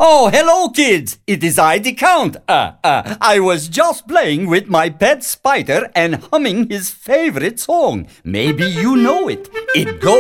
Oh, hello, kids. It is I, the Count. I was just playing with my pet spider and humming his favorite song. Maybe you know it. It goes